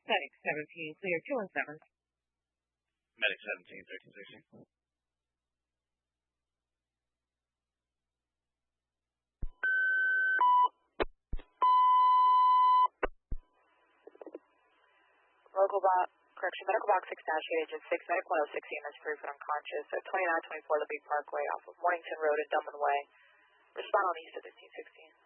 Medic 17, clear 217. Medic 17, 1316. Medical box 6 dash 8 agent 6, medic 106 EMS proof and unconscious at 2924 Libby Parkway off of Mornington Road and Dunman Way. Respond on east of 1516.